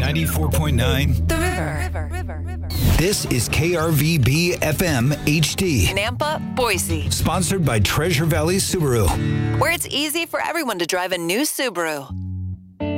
94.9 The River. This is KRVB FM HD. Nampa, Boise. Sponsored by Treasure Valley Subaru. Where it's easy for everyone to drive a new Subaru.